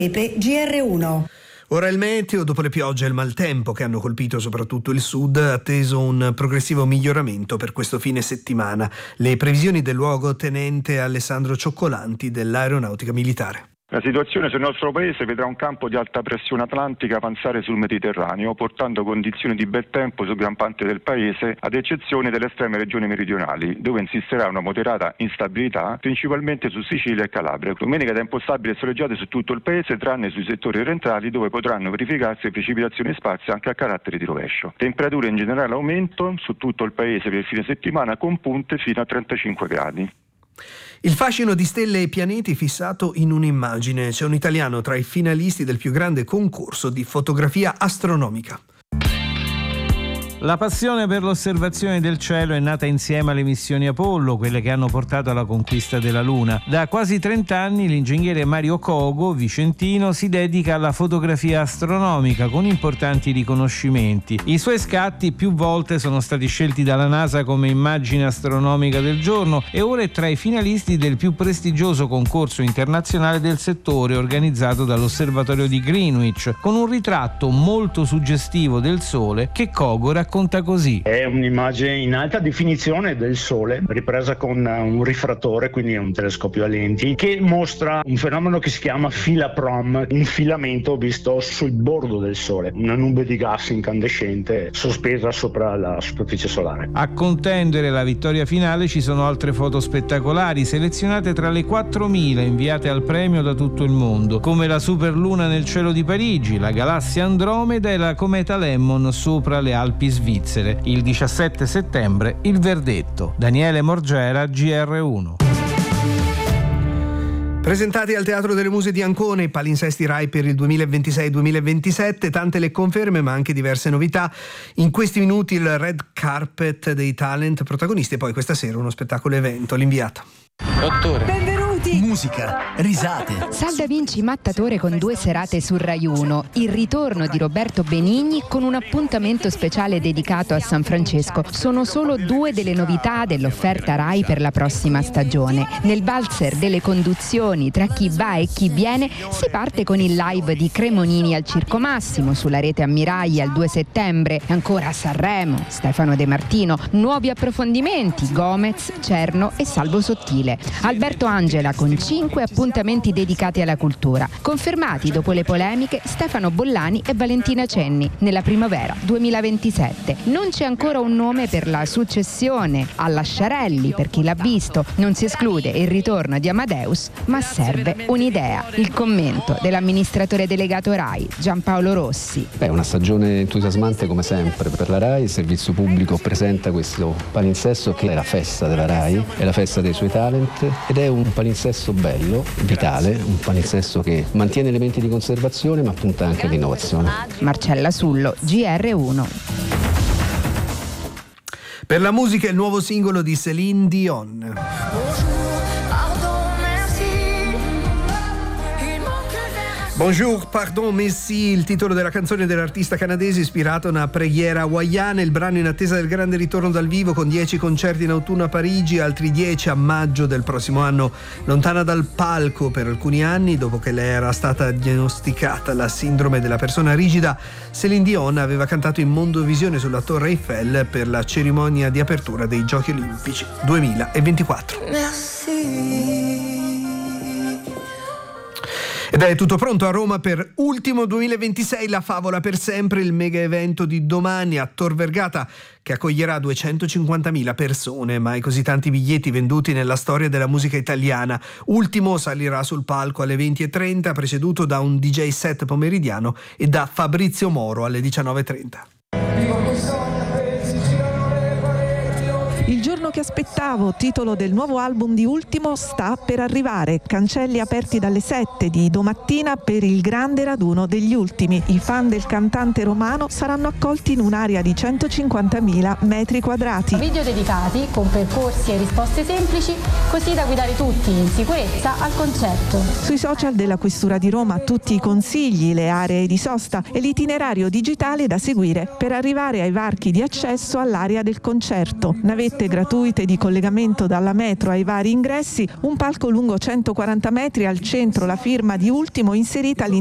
GR1. Ora il meteo, dopo le piogge e il maltempo che hanno colpito soprattutto il sud, atteso un progressivo miglioramento per questo fine settimana. Le previsioni del luogotenente Alessandro Cioccolanti dell'Aeronautica Militare. La situazione sul nostro paese vedrà un campo di alta pressione atlantica avanzare sul Mediterraneo, portando condizioni di bel tempo su gran parte del paese, ad eccezione delle estreme regioni meridionali, dove insisterà una moderata instabilità, principalmente su Sicilia e Calabria. Domenica tempo stabile e soleggiato su tutto il paese, tranne sui settori orientali, dove potranno verificarsi precipitazioni sparse anche a carattere di rovescio. Temperature in generale aumento su tutto il paese per il fine settimana, con punte fino a 35 gradi. Il fascino di stelle e pianeti fissato in un'immagine. C'è un italiano tra i finalisti del più grande concorso di fotografia astronomica. La passione per l'osservazione del cielo è nata insieme alle missioni Apollo, quelle che hanno portato alla conquista della Luna. Da quasi 30 anni l'ingegnere Mario Cogo, vicentino, si dedica alla fotografia astronomica con importanti riconoscimenti. I suoi scatti più volte sono stati scelti dalla NASA come immagine astronomica del giorno e ora è tra i finalisti del più prestigioso concorso internazionale del settore organizzato dall'Osservatorio di Greenwich, con un ritratto molto suggestivo del Sole che Cogo racconta così. È un'immagine in alta definizione del Sole, ripresa con un rifrattore, quindi un telescopio a lenti, che mostra un fenomeno che si chiama filaprom, un filamento visto sul bordo del Sole, una nube di gas incandescente sospesa sopra la superficie solare. A contendere la vittoria finale ci sono altre foto spettacolari, selezionate tra le 4.000 inviate al premio da tutto il mondo, come la superluna nel cielo di Parigi, la galassia Andromeda e la cometa Lemmon sopra le Alpi svizzere. Il 17 settembre il verdetto. Daniele Morgera, GR1. Presentati al Teatro delle Muse di Ancona i palinsesti Rai per il 2026-2027, tante le conferme ma anche diverse novità. In questi minuti il red carpet dei talent protagonisti e poi questa sera uno spettacolo evento. L'inviato. Dottore. Benvenuti! Musica, risate. Salda Vinci Mattatore con 2 serate su Rai 1, il ritorno di Roberto Benigni con un appuntamento speciale dedicato a San Francesco. Sono solo 2 delle novità dell'offerta Rai per la prossima stagione. Nel valzer delle conduzioni tra chi va e chi viene si parte con il live di Cremonini al Circo Massimo, sulla rete Ammiraglia il 2 settembre, ancora a Sanremo, Stefano De Martino, nuovi approfondimenti, Gomez, Cerno e Salvo Sottile. Alberto Angela con 5 appuntamenti dedicati alla cultura. Confermati dopo le polemiche Stefano Bollani e Valentina Cenni nella primavera 2027. Non c'è ancora un nome per la successione alla Sciarelli per chi l'ha visto. Non si esclude il ritorno di Amadeus, ma serve un'idea. Il commento dell'amministratore delegato Rai, Giampaolo Rossi. È una stagione entusiasmante come sempre per la Rai. Il servizio pubblico presenta questo palinsesto che è la festa della Rai, è la festa dei suoi talent ed è un palinsesto bello, vitale, un palinsesto che mantiene elementi di conservazione ma punta anche all'innovazione. Marcella Sullo, GR1. Per la musica il nuovo singolo di Céline Dion. Bonjour, pardon, merci, il titolo della canzone dell'artista canadese ispirato a una preghiera hawaiana. Il brano in attesa del grande ritorno dal vivo con 10 concerti in autunno a Parigi, altri 10 a maggio del prossimo anno. Lontana dal palco per alcuni anni, dopo che le era stata diagnosticata la sindrome della persona rigida, Céline Dion aveva cantato in Mondovisione sulla Torre Eiffel per la cerimonia di apertura dei Giochi Olimpici 2024. Merci. Ed è tutto pronto a Roma per Ultimo 2026, la favola per sempre, il mega evento di domani a Tor Vergata che accoglierà 250.000 persone, mai così tanti biglietti venduti nella storia della musica italiana. Ultimo salirà sul palco alle 20:30, preceduto da un DJ set pomeridiano e da Fabrizio Moro alle 19:30. Il giorno che aspettavo, titolo del nuovo album di Ultimo, sta per arrivare. Cancelli aperti dalle 7 di domattina per il grande raduno degli ultimi. I fan del cantante romano saranno accolti in un'area di 150.000 metri quadrati. Video dedicati con percorsi e risposte semplici, così da guidare tutti in sicurezza al concerto. Sui social della Questura di Roma tutti i consigli, le aree di sosta e l'itinerario digitale da seguire per arrivare ai varchi di accesso all'area del concerto. Navette gratuite gratuite di collegamento dalla metro ai vari ingressi, un palco lungo 140 metri, al centro la firma di Ultimo inserita all'interno